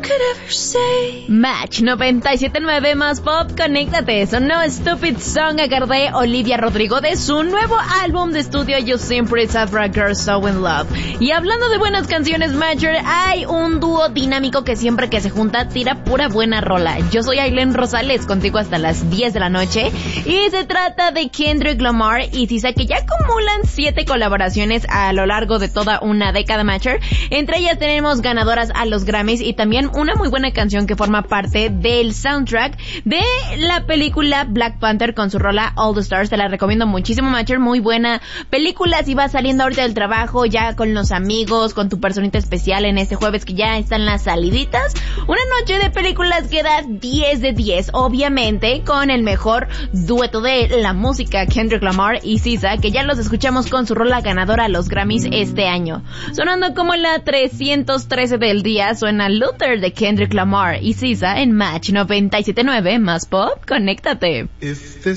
Match 97.9 más pop, conéctate. Sonó Stupid Song a cargo de Olivia Rodrigo de su nuevo álbum de estudio You Siempre Saw a Girl So In Love. Y hablando de buenas canciones, Matcher, hay un dúo dinámico que siempre que se junta tira pura buena rola. Yo soy Aileen Rosales, contigo hasta las 10 de la noche, y se trata de Kendrick Lamar y SZA, que ya acumulan 7 colaboraciones a lo largo de toda una década, Matcher. Entre ellas tenemos ganadoras a los Grammys y también una muy buena canción que forma parte del soundtrack de la película Black Panther con su rola All the Stars. Te la recomiendo muchísimo, Matcher, muy buena película si vas saliendo ahorita del trabajo, ya con los amigos, con tu personita especial en este jueves que ya están las saliditas. Una noche de películas que da 10 de 10, obviamente con el mejor dueto de la música, Kendrick Lamar y SZA, que ya los escuchamos con su rola ganadora a los Grammys este año. Sonando como la 313 del día, suena Luther de Kendrick Lamar y SZA en Match 97.9 más pop, conéctate.